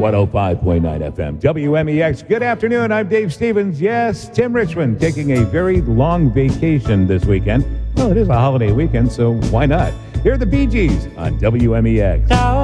105.9 FM, WMEX. Good afternoon. I'm Dave Stevens. Yes, Tim Richmond taking a very long vacation this weekend. Well, it is a holiday weekend, so why not? Here are the Bee Gees on WMEX.